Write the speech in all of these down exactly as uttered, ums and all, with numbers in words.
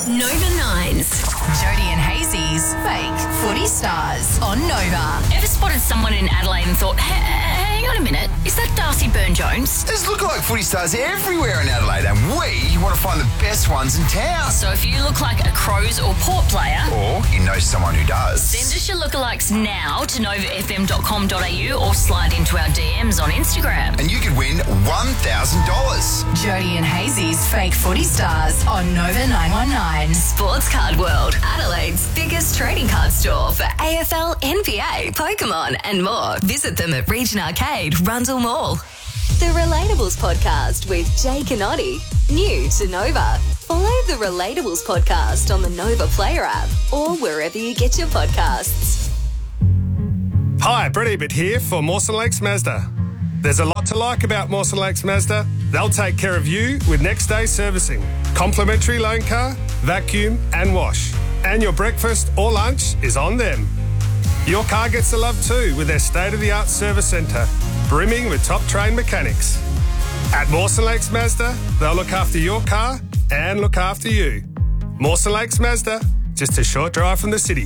Nova Nines. Jody and Hazy's Fake Footy Stars on Nova. Ever spotted someone in Adelaide and thought, hey, hang on a minute, is that Darcy Byrne-Jones? There's lookalike footy stars everywhere in Adelaide, and we want to find the best ones in town. So if you look like a Crows or Port player, Or you know someone who does. send us your lookalikes now to nova f m dot com dot a u or slide into our D Ms on Instagram. And you could win one thousand dollars. Jody and Hazy's Fake Footy Stars on Nova nine one nine. Sports Card World, Adelaide's biggest trading card store for A F L, N B A, Pokemon and more. Visit them at Region Arcade, Rundle Mall. The Relatables Podcast with Jake and Oddie. New to Nova. Follow the Relatables Podcast on the Nova Player app or wherever you get your podcasts. Hi, Brett Ebert here for Mawson Lakes Mazda. There's a lot to like about Mawson Lakes Mazda. They'll take care of you with next day servicing, complimentary loan car, vacuum and wash. And your breakfast or lunch is on them. Your car gets the love too with their state-of-the-art service centre, brimming with top-trained mechanics. At Mawson Lakes Mazda, they'll look after your car and look after you. Mawson Lakes Mazda, just a short drive from the city.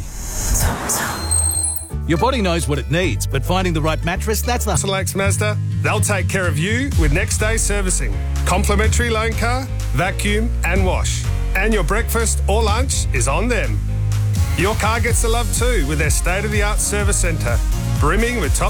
Your body knows what it needs, but finding the right mattress, that's the... Mawson Lakes Mazda, they'll take care of you with next day servicing, complimentary loan car, vacuum and wash. And your breakfast or lunch is on them. Your car gets the love too with their state-of-the-art service centre, brimming with top